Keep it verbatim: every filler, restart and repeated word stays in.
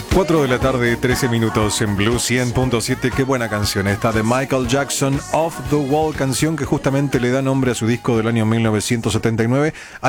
cuatro de la tarde, trece minutos en Blue cien punto siete. Qué buena canción esta de Michael Jackson, Off the Wall, canción que justamente le da nombre a su disco del año mil novecientos setenta y nueve.